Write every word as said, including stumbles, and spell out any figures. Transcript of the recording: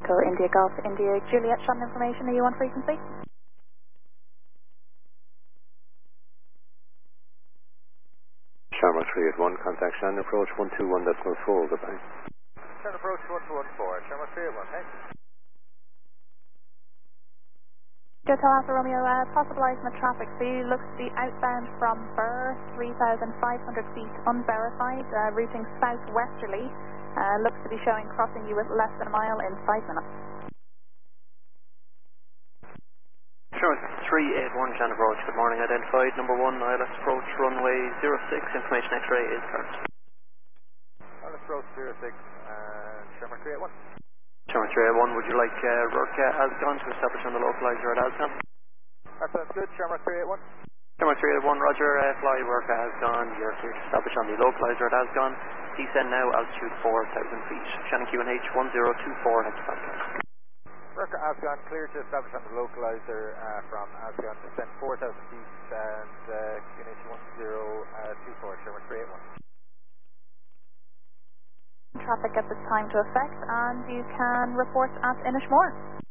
Echo India Golf India Juliet, Shannon information, are you on frequency? Sharma three eight one, contact Shannon approach one two one decimal four, goodbye. Shannon approach one two one four, Sharma three eight one, thanks. Hotel Alpha Romeo, uh, possible azimuth traffic for you looks to be outbound from Burr, three thousand five hundred feet unverified, uh, routing southwesterly. Uh, looks to be showing crossing you with less than a mile in five minutes. Sure, three eight one Shannon approach, good morning, identified, number one, I L S approach, runway zero six, information X-ray is current. I L S approach zero six, and Sharma three eight one. Sharma three eight one, would you like uh, Rurka Asgon to establish on the localizer at Asgon? That sounds good, Sharma three eight one. Sharma three eight one, roger, uh, fly Rurka Asgon, you're clear to establish on the localizer at Asgon. Descend now, altitude four thousand feet. Shannon Q N H one zero two four, next contact. Rurka Asgon, clear to establish on the localizer uh, from Asgon, descend four thousand feet, and uh, Q N H one zero two four, Sharma three eight one. Traffic at this time to effect, and you can report at Inishmore.